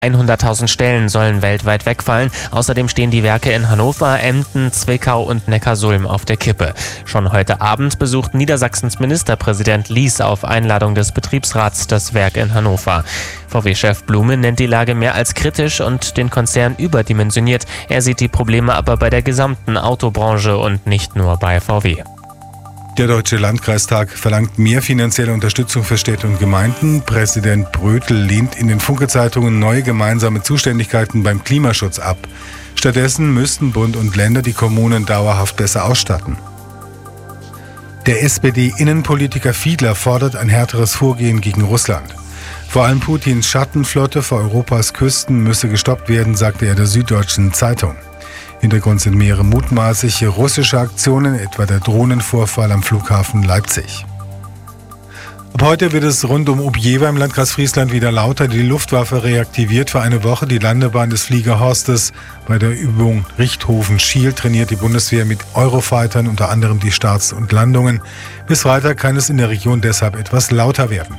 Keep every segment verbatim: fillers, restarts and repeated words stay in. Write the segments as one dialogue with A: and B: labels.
A: hunderttausend Stellen sollen weltweit wegfallen. Außerdem stehen die Werke in Hannover, Emden, Zwickau und Neckarsulm auf der Kippe. Schon heute Abend besucht Niedersachsens Ministerpräsident Lies auf Einladung des Betriebsrats das Werk in Hannover. V W-Chef Blume nennt die Lage mehr als kritisch und den Konzern überdimensioniert. Er sieht die Probleme aber bei der gesamten Autobranche und nicht nur bei V W.
B: Der Deutsche Landkreistag verlangt mehr finanzielle Unterstützung für Städte und Gemeinden. Präsident Brötel lehnt in den Funke-Zeitungen neue gemeinsame Zuständigkeiten beim Klimaschutz ab. Stattdessen müssten Bund und Länder die Kommunen dauerhaft besser ausstatten. Der S P D-Innenpolitiker Fiedler fordert ein härteres Vorgehen gegen Russland. Vor allem Putins Schattenflotte vor Europas Küsten müsse gestoppt werden, sagte er der Süddeutschen Zeitung. Hintergrund sind mehrere mutmaßliche russische Aktionen, etwa der Drohnenvorfall am Flughafen Leipzig. Ab heute wird es rund um Objewa im Landkreis Friesland wieder lauter. Die Luftwaffe reaktiviert für eine Woche die Landebahn des Fliegerhorstes. Bei der Übung Richthofen-Schiel trainiert die Bundeswehr mit Eurofightern unter anderem die Starts und Landungen. Bis Freitag kann es in der Region deshalb etwas lauter werden.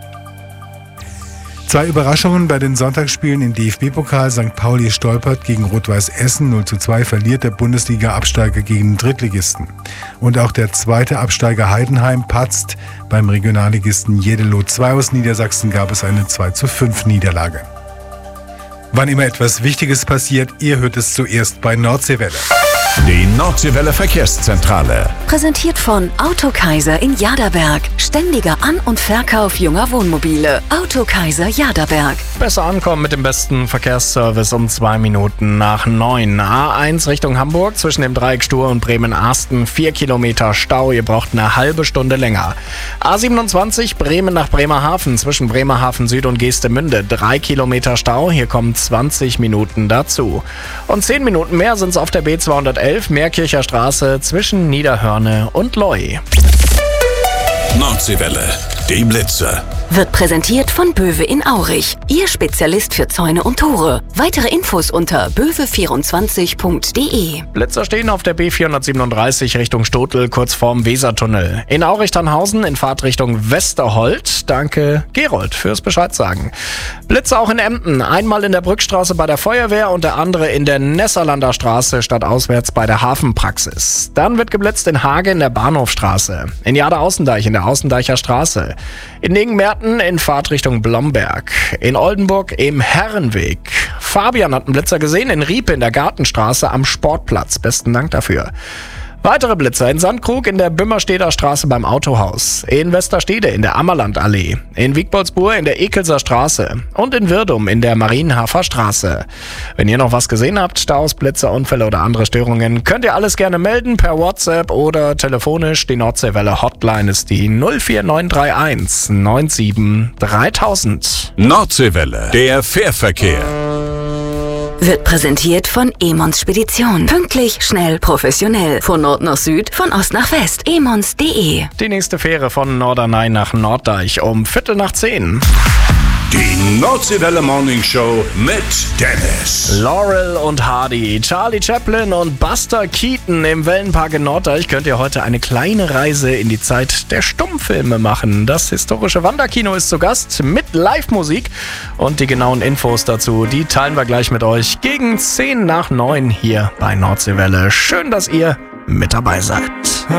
B: Zwei Überraschungen bei den Sonntagsspielen im D F B-Pokal. Sankt Pauli stolpert gegen Rot-Weiß Essen. null zu zwei verliert der Bundesliga-Absteiger gegen den Drittligisten. Und auch der zweite Absteiger Heidenheim patzt. Beim Regionalligisten Jeddelo zwei aus Niedersachsen gab es eine zwei zu fünf Niederlage. Wann immer etwas Wichtiges passiert, ihr hört es zuerst bei Nordseewelle.
C: Die Nordseewelle Verkehrszentrale.
D: Präsentiert von Autokaiser in Jaderberg. Ständiger An- und Verkauf junger Wohnmobile. Autokaiser Jaderberg.
E: Besser ankommen mit dem besten Verkehrsservice um zwei Minuten nach neun. A eins Richtung Hamburg zwischen dem Dreieck Stur und Bremen-Arsten. Vier Kilometer Stau. Ihr braucht eine halbe Stunde länger. A siebenundzwanzig Bremen nach Bremerhaven zwischen Bremerhaven Süd und Geestemünde. Drei Kilometer Stau. Hier kommen zwanzig Minuten dazu. Und zehn Minuten mehr sind es auf der B zweihundertelf Meerkircher Straße zwischen Niederhörne und Leu.
C: Nordseewelle, die Blitzer.
D: Wird präsentiert von Böwe in Aurich. Ihr Spezialist für Zäune und Tore. Weitere Infos unter böwe vierundzwanzig punkt de.
E: Blitzer stehen auf der B vierhundertsiebenunddreißig Richtung Stotel, kurz vorm Wesertunnel. In Aurich-Tannhausen in Fahrtrichtung Westerholt. Danke Gerold fürs Bescheid sagen. Blitzer auch in Emden. Einmal in der Brückstraße bei der Feuerwehr und der andere in der Nesserlander Straße stadtauswärts bei der Hafenpraxis. Dann wird geblitzt in Hage in der Bahnhofstraße. In Jade-Außendeich in der Außendeicher Straße. In Negenmerten in Fahrtrichtung Blomberg. In Oldenburg im Herrenweg. Fabian hat einen Blitzer gesehen in Riepe in der Gartenstraße am Sportplatz. Besten Dank dafür. Weitere Blitzer in Sandkrug in der Bümmersteder Straße beim Autohaus, in Westerstede in der Ammerlandallee, in Wiegboldsburg in der Ekelser Straße und in Wirdum in der Marienhafer Straße. Wenn ihr noch was gesehen habt, Staus, Blitzer, Unfälle oder andere Störungen, könnt ihr alles gerne melden per WhatsApp oder telefonisch. Die Nordseewelle Hotline ist die null vier neun drei eins neun sieben dreitausend.
C: Nordseewelle, der Fährverkehr.
D: Wird präsentiert von Emons Spedition. Pünktlich, schnell, professionell. Von Nord nach Süd, von Ost nach West. emons punkt de.
E: Die nächste Fähre von Norderney nach Norddeich um Viertel nach zehn.
C: Die Nordseewelle Morning Show mit Dennis.
E: Laurel und Hardy, Charlie Chaplin und Buster Keaton im Wellenpark in Norddeich könnt ihr heute eine kleine Reise in die Zeit der Stummfilme machen. Das historische Wanderkino ist zu Gast mit Live-Musik und die genauen Infos dazu, die teilen wir gleich mit euch gegen zehn nach neun hier bei Nordseewelle. Schön, dass ihr mit dabei seid.